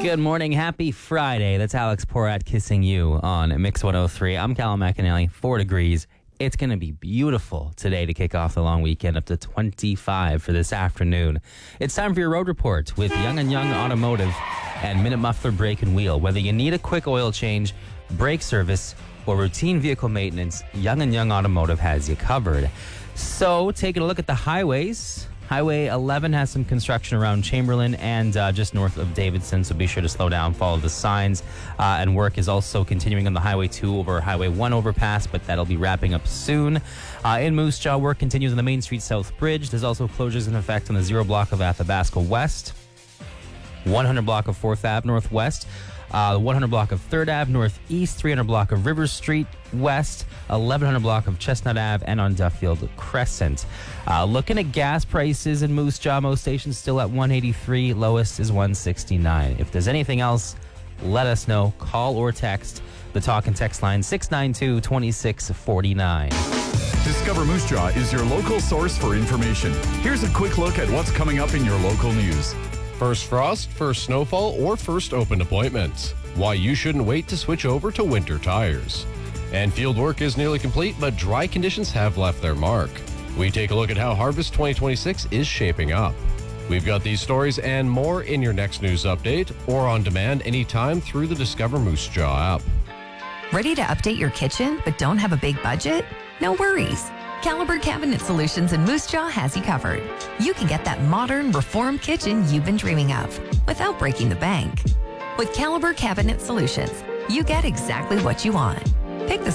Good morning. Happy Friday. That's Alex Porat kissing you on Mix 103. I'm Callum McAnally, 4 degrees. It's going to be beautiful today to kick off the long weekend, up to 25 for this afternoon. It's time for your road report with Young & Young Automotive and Minute Muffler Brake and Wheel. Whether you need a quick oil change, brake service, or routine vehicle maintenance, Young & Young Automotive has you covered. So, taking a look at the highways. Highway 11 has some construction around Chamberlain and just north of Davidson, so be sure to slow down, follow the signs. And work is also continuing on the Highway 2 over Highway 1 overpass, but that'll be wrapping up soon. In Moose Jaw, work continues on the Main Street South Bridge. There's also closures in effect on the 0 block of Athabasca West, 100 block of 4th Ave Northwest, 100 block of 3rd Ave Northeast, 300 block of River Street West, 1100 block of Chestnut Ave, and on Duffield Crescent. Looking at gas prices in Moose Jaw, most stations still at $1.83, lowest is $1.69. If there's anything else, let us know. Call or text the talk and text line 692-2649. Discover Moose Jaw is your local source for information. Here's a quick look at what's coming up in your local news. First frost, first snowfall, or first open appointments. Why you shouldn't wait to switch over to winter tires. And field work is nearly complete, but dry conditions have left their mark. We take a look at how Harvest 2026 is shaping up. We've got these stories and more in your next news update or on demand anytime through the Discover Moose Jaw app. Ready to update your kitchen but don't have a big budget? No worries. Caliber Cabinet Solutions in Moose Jaw has you covered. You can get that modern, reformed kitchen you've been dreaming of without breaking the bank. With Caliber Cabinet Solutions, you get exactly what you want. Pick the